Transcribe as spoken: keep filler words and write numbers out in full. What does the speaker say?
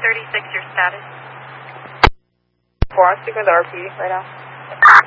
thirty-six, your status? four, I'm speaking with R P right now.